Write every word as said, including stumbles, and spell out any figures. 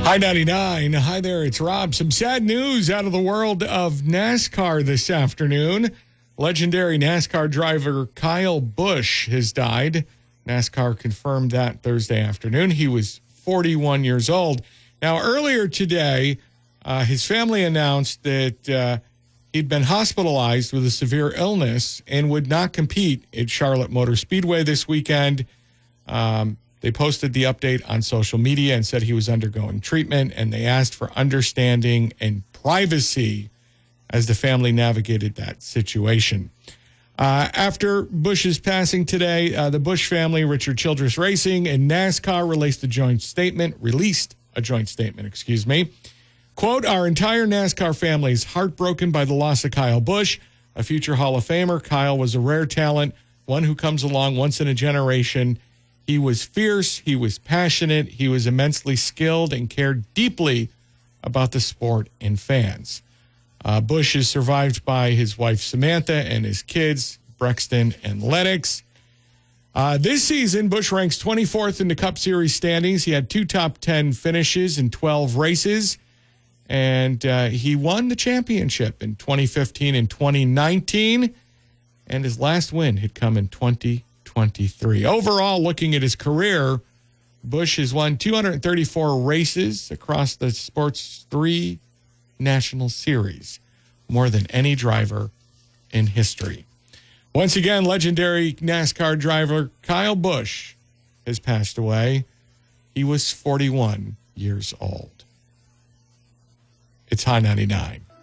Hi, ninety-nine. Hi there, it's Rob. Some sad news out of the world of NASCAR this afternoon. Legendary NASCAR driver Kyle Busch has died. NASCAR confirmed that Thursday afternoon. He was forty-one years old. Now, earlier today, uh, his family announced that uh, he'd been hospitalized with a severe illness and would not compete at Charlotte Motor Speedway this weekend. Um, They posted the update on social media and said he was undergoing treatment, and they asked for understanding and privacy as the family navigated that situation. Uh, after Busch's passing today, uh, the Busch family, Richard Childress Racing, and NASCAR released a joint statement, released a joint statement, excuse me. Quote, "Our entire NASCAR family is heartbroken by the loss of Kyle Busch, a future Hall of Famer. Kyle was a rare talent, one who comes along once in a generation. He was fierce, he was passionate, he was immensely skilled and cared deeply about the sport and fans." Uh, Busch is survived by his wife Samantha and his kids, Brexton and Lennox. Uh, this season, Busch ranks twenty-fourth in the Cup Series standings. He had two top ten finishes in twelve races, and uh, he won the championship in twenty fifteen and twenty nineteen, and his last win had come in twenty twenty-three. Overall, looking at his career, Busch has won two hundred thirty-four races across the sport's three national series, more than any driver in history. Once again, legendary NASCAR driver Kyle Busch has passed away. He was forty-one years old. It's High ninety-nine.